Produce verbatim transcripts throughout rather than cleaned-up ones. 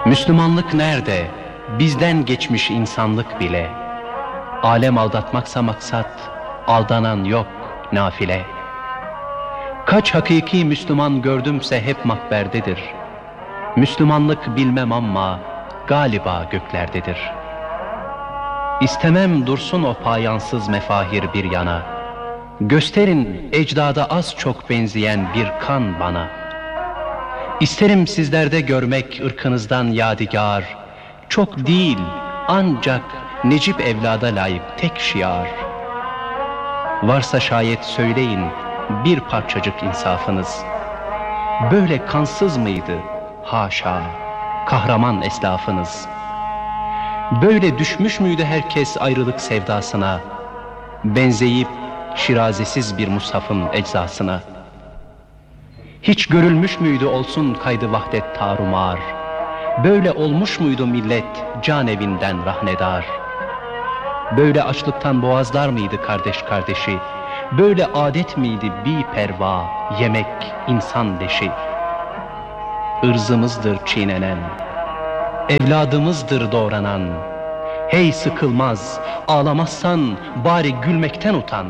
Müslümanlık nerede? Bizden geçmiş insanlık bile. Alem aldatmaksa maksat, aldanan yok nafile. Kaç hakiki Müslüman gördümse hep makberdedir. Müslümanlık bilmem ama galiba göklerdedir. İstemem dursun o payansız mefahir bir yana. Gösterin ecdada az çok benzeyen bir kan bana. İsterim sizlerde görmek ırkınızdan yadigar, çok değil ancak Necip evlada layık tek şiar. Varsa şayet söyleyin bir parçacık insafınız. Böyle kansız mıydı haşa kahraman eslafınız? Böyle düşmüş müydü herkes ayrılık sevdasına, benzeyip şirazesiz bir mushafın eczasına? Hiç görülmüş müydü olsun kaydı vahdet tarumar? Böyle olmuş muydu millet can evinden rahnedar? Böyle açlıktan boğazlar mıydı kardeş kardeşi? Böyle adet miydi bi perva yemek insan leşi? Irzımızdır çiğnenen, evladımızdır doğranan. Hey sıkılmaz, ağlamazsan bari gülmekten utan.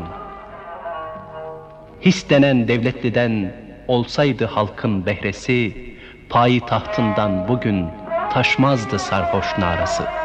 His denen devletliden olsaydı halkın behresi, payitahtından bugün taşmazdı sarhoş narası.